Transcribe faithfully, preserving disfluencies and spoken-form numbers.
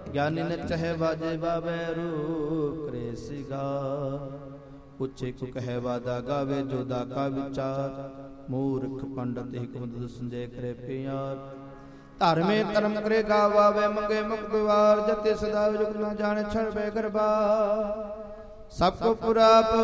ਗਿਆਨੀ ਨ ਚਹਿ ਬਾਜੇ ਬਾਵੇ ਰੂਪ ਕਰੇ ਸਿਗਾ। ਉੱਚੇ ਕੋ ਕਹਿ ਵਾਦਾ ਗਾਵੇ ਜੋ ਦਾਕਾ ਵਿਚਾਰ। ਮੂਰਖ ਪੰਡਤ ਏਕ ਮਦਦ ਸੰਜੈ ਕਰੇ ਪਿਆਰ। ਧਰਮੇ ਧਰਮ ਕਰੇ ਗਾਵਾਵੇ ਮੰਗੇ ਮੁਖ ਦੁਆਰ। ਜਤੇ ਸਦਾ ਜੁਗ ਨ ਜਾਣੇ ਛੜ ਬੈ ਗਰਬਾ। ਸਭ ਕੋ ਪੁਰਾਪ